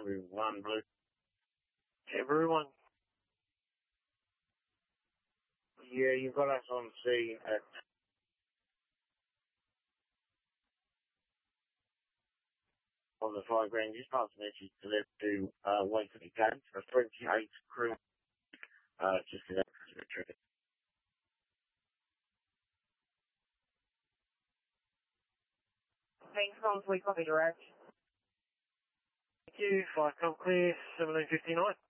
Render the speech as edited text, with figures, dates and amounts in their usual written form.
everyone, Blue. Everyone. Yeah, you've got us on scene at on the 5 grand. Just pass the message to them to wait for the game for 28 crew. Just to that traffic. Thanks, Tom. We copy direct. Thank you. 5 come clear, 1759.